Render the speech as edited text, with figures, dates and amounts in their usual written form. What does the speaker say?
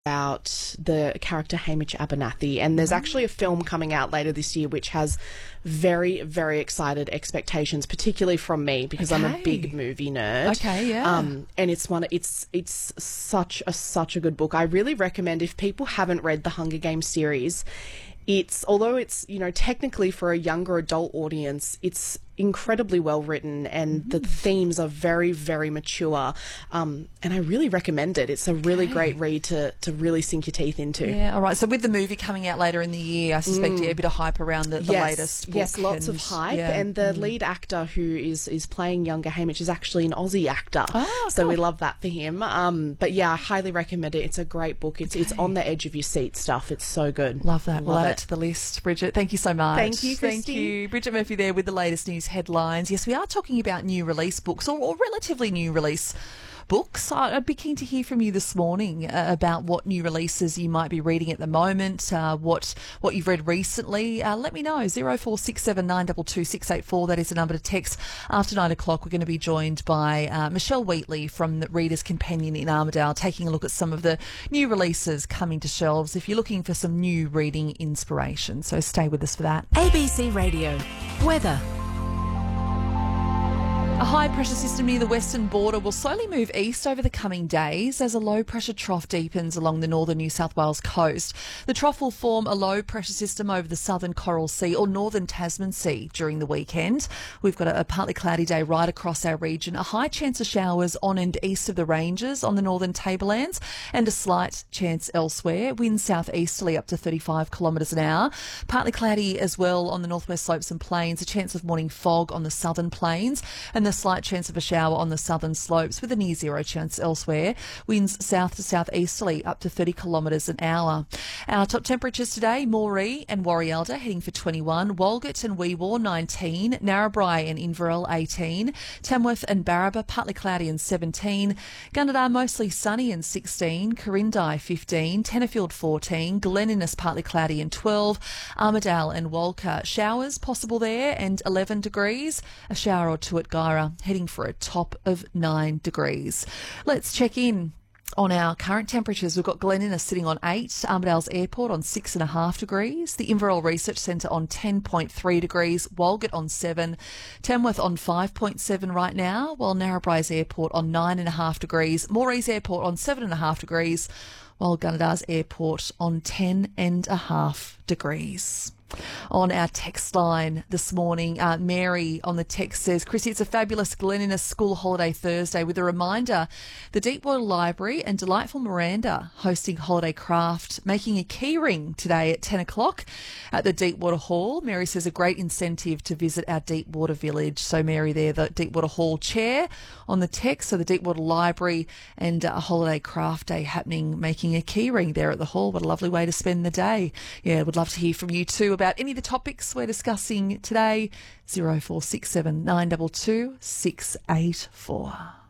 about the character Hamish Abernathy, and there's actually a film coming out later this year which has very, very excited expectations, particularly from me because I'm a big movie nerd. Okay, yeah. And it's such a good book. I really recommend, if people haven't read the Hunger Games series, although it's, technically for a younger adult audience, it's incredibly well written, and the themes are very, very mature. And I really recommend it. It's a really great read to really sink your teeth into. Yeah, all right. So with the movie coming out later in the year, I suspect a bit of hype around the latest book. Yes, lots of hype. Yeah. And the lead actor who is playing younger Hamish is actually an Aussie actor. Oh, so we love that for him. But yeah, I highly recommend it. It's a great book. It's on the edge of your seat stuff. It's so good. Love that. We'll add it to the list. Bridget, thank you so much. Thank you, Christy. Thank you. Bridget Murphy there with the latest news headlines. Yes, we are talking about new release books or relatively new release books. I'd be keen to hear from you this morning about what new releases you might be reading at the moment, what you've read recently. Let me know. 0467 922 684. That is the number to text. After 9 o'clock, we're going to be joined by Michelle Wheatley from the Reader's Companion in Armidale, taking a look at some of the new releases coming to shelves if you're looking for some new reading inspiration. So stay with us for that. ABC Radio. Weather. A high-pressure system near the western border will slowly move east over the coming days as a low-pressure trough deepens along the northern New South Wales coast. The trough will form a low-pressure system over the southern Coral Sea or northern Tasman Sea during the weekend. We've got a partly cloudy day right across our region, a high chance of showers on and east of the ranges on the northern tablelands, and a slight chance elsewhere. Winds southeasterly up to 35 kilometres an hour. Partly cloudy as well on the northwest slopes and plains, a chance of morning fog on the southern plains, and a slight chance of a shower on the southern slopes with a near zero chance elsewhere. Winds south to southeasterly up to 30 kilometres an hour. Our top temperatures today: Moree and Warialda heading for 21, Walgett and Weewar 19, Narrabri and Inverell 18, Tamworth and Barraba partly cloudy and 17, Gunnedah mostly sunny and 16, Corindai 15, Tenterfield 14, Glen Innes partly cloudy and 12, Armidale and Walker showers possible there and 11 degrees, a shower or two at Guyra heading for a top of 9 degrees. Let's check in on our current temperatures. We've got Glen Innes sitting on 8, Armidale's Airport on 6.5 degrees, the Inverell Research Centre on 10.3 degrees, Walgett on 7, Tamworth on 5.7 right now, while Narrabri's Airport on 9.5 degrees, Moree's Airport on 7.5 degrees, while Gunnedah's Airport on 10.5 degrees. On our text line this morning, Mary on the text says, Chrissy, it's a fabulous Glen Innes school holiday Thursday with a reminder the Deepwater Library and Delightful Miranda hosting holiday craft, making a key ring today at 10 o'clock at the Deepwater Hall. Mary says a great incentive to visit our Deepwater village. So Mary there, the Deepwater Hall chair on the text. So the Deepwater Library and a holiday craft day happening, making a key ring there at the hall. What a lovely way to spend the day. Yeah, would love to hear from you too about any of the topics we're discussing today. 0467 922 684.